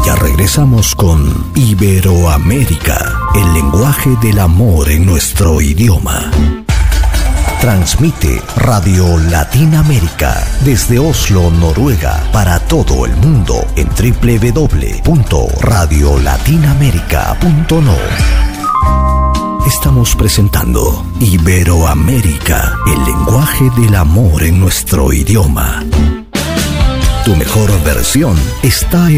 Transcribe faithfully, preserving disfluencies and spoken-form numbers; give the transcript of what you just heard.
Ya regresamos con Iberoamérica, el lenguaje del amor en nuestro idioma. Transmite Radio Latinoamérica desde Oslo, Noruega, para todo el mundo en doble u doble u doble u punto radio latinoamerica punto no. Estamos presentando Iberoamérica, el lenguaje del amor en nuestro idioma. Tu mejor versión está en